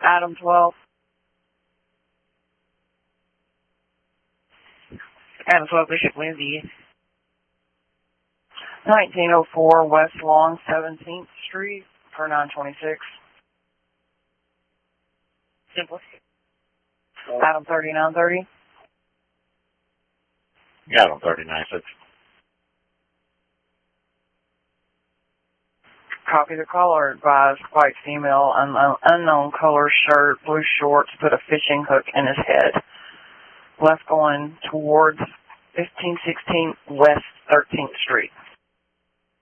Adam 12. Adam 12, Bishop Lindsay. 1904 West Long 17th Street for 926. Simple. Adam 3930. Adam 39.6. Copy the caller. Advised white female, unknown color shirt, blue shorts, put a fishing hook in his head. Left going towards 1516 West 13th Street.